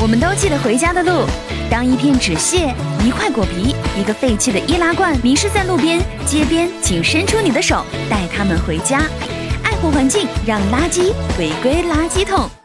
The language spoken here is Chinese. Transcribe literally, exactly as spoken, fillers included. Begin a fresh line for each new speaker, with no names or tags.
我们都记得回家的路。当一片纸屑、一块果皮、一个废弃的易拉罐迷失在路边、街边，请伸出你的手，带它们回家。爱护环境，让垃圾回归垃圾桶。